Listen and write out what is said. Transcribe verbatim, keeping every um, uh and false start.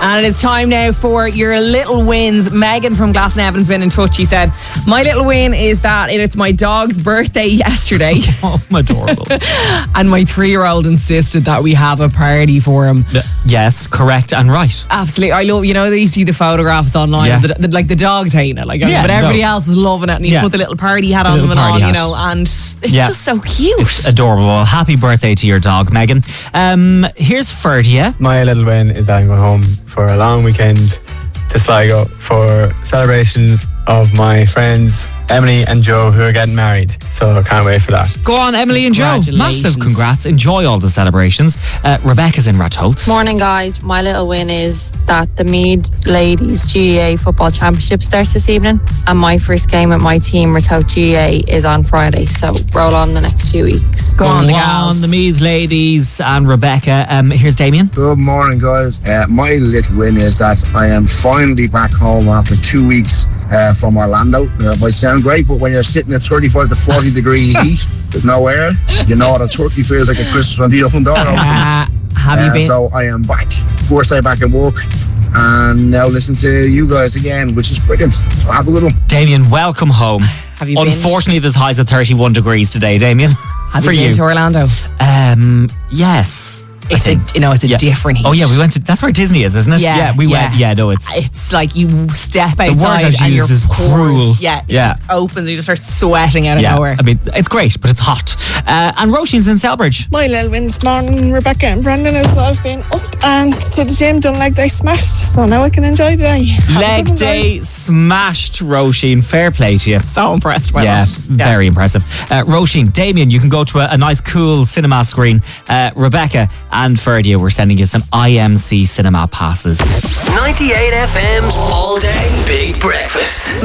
And it is time now for your little wins. Megan from Glasnevin been in touch. She said, my little win is that it's my dog's birthday yesterday. Oh, adorable. And my three-year-old insisted that we have a party for him. Uh, yes, correct and right. Absolutely. I love, you know, you see the photographs online, Yeah. the, the, like the dog's hating it, like, Yeah, but everybody no. else is loving it, and he Yeah. put the little party hat The on little them and all, party you hat. know, and it's Yeah. just so cute. It's adorable. Well, happy birthday to your dog, Megan. Um, here's Ferdia. My little win is that I'm going home for a long weekend to Sligo for celebrations of my friends Emily and Joe, who are getting married. So I can't wait for that. Go on, Emily and Joe. Congratulations. Massive congrats. Enjoy all the celebrations. Uh, Rebecca's in Ratoath. Morning, guys. My little win is that the Meath Ladies G A A Football Championship starts this evening, and my first game at my team, Ratoath G A A, is on Friday. So roll on the next few weeks. Go on, the Go gals. on, the Meath ladies and Rebecca. Um, here's Damien. Good morning, guys. Uh, my little win is that I am finally back home after two weeks uh, from Orlando. Uh, it might sound great, but when you're sitting at thirty-five to forty degree heat, there's no air, you know what a turkey feels like at Christmas when the open door opens. Uh, have you Uh, been? so I am back. First day back at work, and now listen to you guys again, which is brilliant. So have a good one. Damien, welcome home. Have you been? Unfortunately, there's highs at thirty-one degrees today, Damien. Have For you been you. to Orlando? Um, yes. I It's a, think. you know, it's a Yeah. different heat. Oh, yeah, we went to, that's where Disney is, isn't it? Yeah, we yeah. went. Yeah, no, it's. It's like you step word outside I'd and use your is pores, cruel. yeah, it Yeah. just opens and you just start sweating out of yeah, nowhere. I mean, it's great, but it's hot. Uh, and Roisin's in Selbridge. My little win this morning, Rebecca and Brendan, is I've been up and to the gym, done leg day smashed, so now I can enjoy the day. Have a Leg good one, day guys. smashed, Roisin. Fair play to you. So impressed by Yeah, that. very impressive. Uh, Roisin, Damien, you can go to a, a nice, cool cinema screen. Uh, Rebecca and Ferdia, we're sending you some I M C cinema passes. ninety-eight F M's all day big breakfast.